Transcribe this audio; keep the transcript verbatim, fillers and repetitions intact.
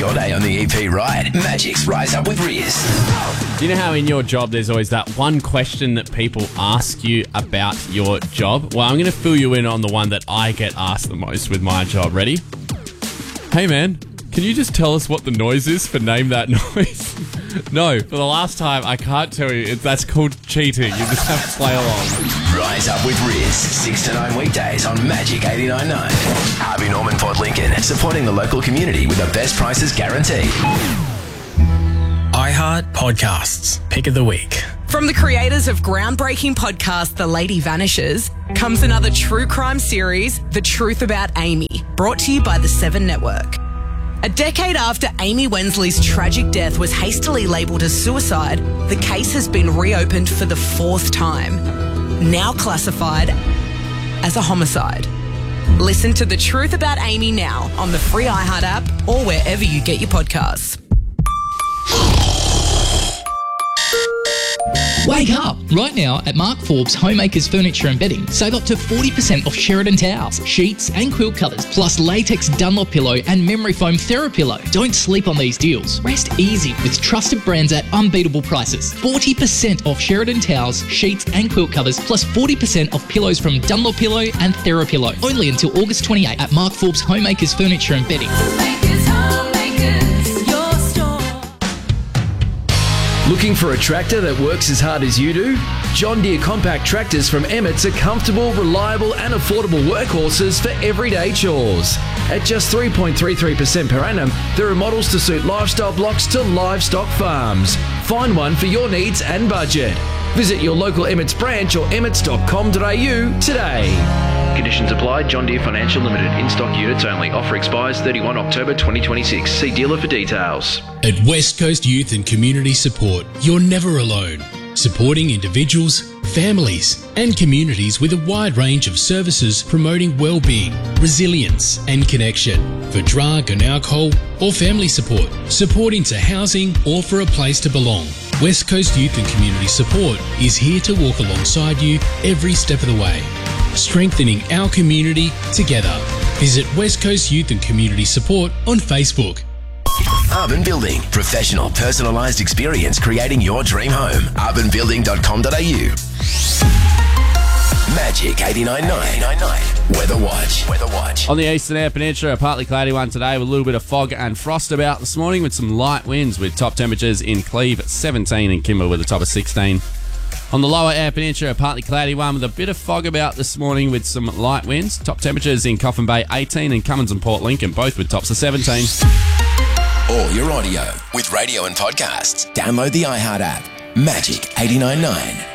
your day on the E P ride. Magic's Rise Up with Riz. Do you know how in your job there's always that one question that people ask you about your job? Well, I'm going to fill you in on the one that I get asked the most with my job. Ready? Hey man, can you just tell us what the noise is for Name That Noise? No, for the last time, I can't tell you. It, that's called cheating. You just have to play along. Rise Up with Riz, six to nine weekdays on Magic eighty-nine point nine. Harvey Norman Port Lincoln, supporting the local community with the best prices guaranteed. iHeart Podcasts, Pick of the Week. From the creators of groundbreaking podcast The Lady Vanishes comes another true crime series, The Truth About Amy, brought to you by the Seven Network. A decade after Amy Wensley's tragic death was hastily labelled as suicide, the case has been reopened for the fourth time, now classified as a homicide. Listen to The Truth About Amy now on the free iHeart app or wherever you get your podcasts. Wake up! Right now at Mark Forbes Homemakers Furniture and Bedding, save up to forty percent off Sheridan towels, sheets and quilt covers, plus latex Dunlop pillow and memory foam TheraPillow. Don't sleep on these deals. Rest easy with trusted brands at unbeatable prices. forty percent off Sheridan towels, sheets and quilt covers, plus forty percent off pillows from Dunlop Pillow and TheraPillow. Only until August twenty-eighth at Mark Forbes Homemakers Furniture and Bedding. Looking for a tractor that works as hard as you do? John Deere compact tractors from Emmett's are comfortable, reliable and affordable workhorses for everyday chores. At just three point three three percent per annum, there are models to suit lifestyle blocks to livestock farms. Find one for your needs and budget. Visit your local Emmett's branch or emmets dot com dot a u today. Conditions apply. John Deere Financial Limited. In-stock units only. Offer expires thirty-first of October twenty twenty-six. See dealer for details. At West Coast Youth and Community Support, you're never alone. Supporting individuals, families and communities with a wide range of services promoting well-being, resilience and connection for drug and alcohol or family support, support into housing or for a place to belong. West Coast Youth and Community Support is here to walk alongside you every step of the way, strengthening our community together. Visit West Coast Youth and Community Support on Facebook. Urban Building, professional personalised experience creating your dream home. urban building dot com dot a u. Magic eighty-nine point nine. Weather Watch. Weather Watch. On the eastern Eyre Peninsula, a partly cloudy one today with a little bit of fog and frost about this morning with some light winds with top temperatures in Cleve at seventeen and Kimber with a top of sixteen. On the lower Eyre Peninsula, a partly cloudy one with a bit of fog about this morning with some light winds. Top temperatures in Coffin Bay eighteen and Cummins and Port Lincoln both with tops of seventeen. All your audio with radio and podcasts. Download the iHeart app. Magic eighty-nine point nine.